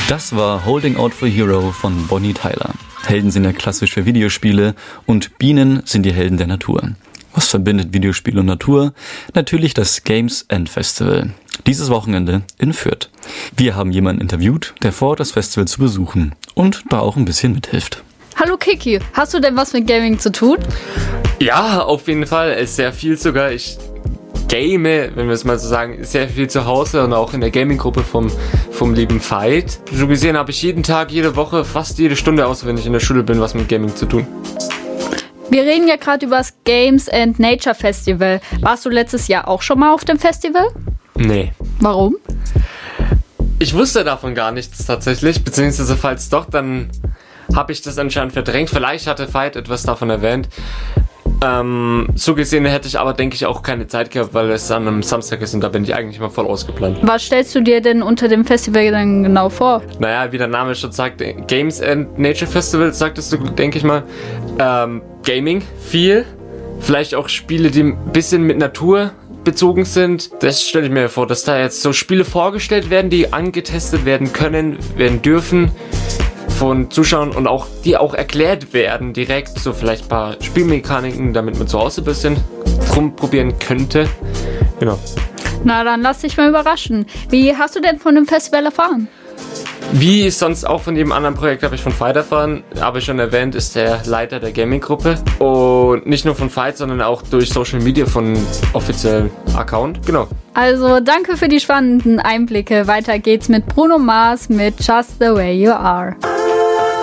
Das war Holding Out for Hero von Bonnie Tyler. Helden sind ja klassisch für Videospiele und Bienen sind die Helden der Natur. Was verbindet Videospiel und Natur? Natürlich das Games End Festival. Dieses Wochenende in Fürth. Wir haben jemanden interviewt, der vorhat, das Festival zu besuchen und da auch ein bisschen mithilft. Hallo Kiki, hast du denn was mit Gaming zu tun? Ja, auf jeden Fall. Es ist sehr viel sogar. Ich game, wenn wir es mal so sagen, sehr viel zu Hause und auch in der Gaming-Gruppe vom lieben Veit. So gesehen habe ich jeden Tag, jede Woche, fast jede Stunde, außer wenn ich in der Schule bin, was mit Gaming zu tun. Wir reden ja gerade über das Games and Nature Festival. Warst du letztes Jahr auch schon mal auf dem Festival? Nee. Warum? Ich wusste davon gar nichts tatsächlich, beziehungsweise falls doch, dann habe ich das anscheinend verdrängt. Vielleicht hatte Veit etwas davon erwähnt. So gesehen hätte ich aber, denke ich, auch keine Zeit gehabt, weil es an einem Samstag ist und da bin ich eigentlich mal voll ausgeplant. Was stellst du dir denn unter dem Festival dann genau vor? Naja, wie der Name schon sagt, Games and Nature Festival, sagtest du, denke ich mal. Gaming, viel. Vielleicht auch Spiele, die ein bisschen mit Natur bezogen sind. Das stelle ich mir vor, dass da jetzt so Spiele vorgestellt werden, die angetestet werden können, werden dürfen von Zuschauern und auch die auch erklärt werden direkt, so vielleicht ein paar Spielmechaniken, damit man zu Hause ein bisschen rumprobieren könnte. Genau. Na, dann lass dich mal überraschen. Wie hast du denn von dem Festival erfahren? Wie sonst auch von jedem anderen Projekt habe ich von Veit erfahren, habe ich schon erwähnt, ist der Leiter der Gaming-Gruppe und nicht nur von Veit, sondern auch durch Social Media von offiziellen Account, genau. Also danke für die spannenden Einblicke. Weiter geht's mit Bruno Mars mit Just the Way You Are.